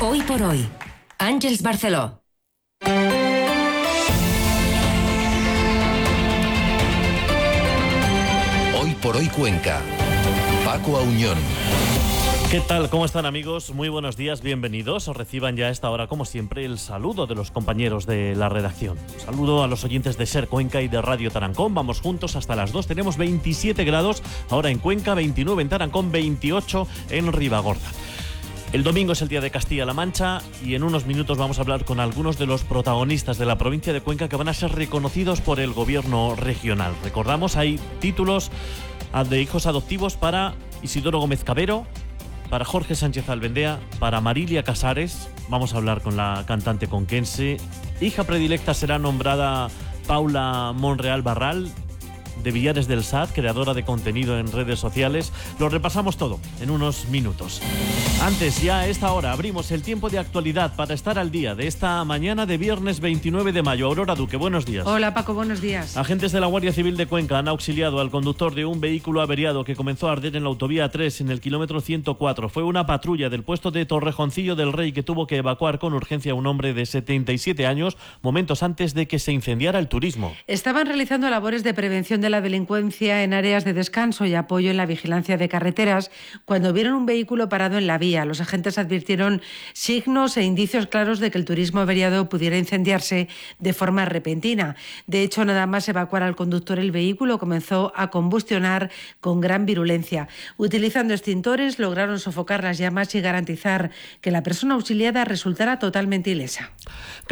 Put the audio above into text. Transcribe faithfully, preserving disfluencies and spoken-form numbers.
Hoy por hoy, Àngels Barceló. Hoy por hoy Cuenca. Paco Auñón. ¿Qué tal? ¿Cómo están, amigos? Muy buenos días, bienvenidos. Os reciban ya a esta hora, como siempre, el saludo de los compañeros de la redacción. Un saludo a los oyentes de SER Cuenca y de Radio Tarancón. Vamos juntos hasta las dos. Tenemos veintisiete grados ahora en Cuenca, veintinueve en Tarancón, veintiocho en Ribagorza. El domingo es el día de Castilla-La Mancha y en unos minutos vamos a hablar con algunos de los protagonistas de la provincia de Cuenca que van a ser reconocidos por el gobierno regional. Recordamos, hay títulos de hijos adoptivos para Isidoro Gómez Cabero, para Jorge Sánchez Albendea, para Marilia Casares. Vamos a hablar con la cantante conquense. Hija predilecta será nombrada Paula Monreal Barral, de Villares del S A T, creadora de contenido en redes sociales. Lo repasamos todo en unos minutos. Antes, ya a esta hora, abrimos el tiempo de actualidad para estar al día de esta mañana de viernes veintinueve de mayo. Aurora Duque, buenos días. Hola, Paco, buenos días. Agentes de la Guardia Civil de Cuenca han auxiliado al conductor de un vehículo averiado que comenzó a arder en la autovía tres en el kilómetro ciento cuatro. Fue una patrulla del puesto de Torrejoncillo del Rey que tuvo que evacuar con urgencia a un hombre de setenta y siete años momentos antes de que se incendiara el turismo. Estaban realizando labores de prevención de la delincuencia en áreas de descanso y apoyo en la vigilancia de carreteras cuando vieron un vehículo parado en la vía. Los agentes advirtieron signos e indicios claros de que el turismo averiado pudiera incendiarse de forma repentina. De hecho, nada más evacuar al conductor, el vehículo comenzó a combustionar con gran virulencia. Utilizando extintores, lograron sofocar las llamas y garantizar que la persona auxiliada resultara totalmente ilesa.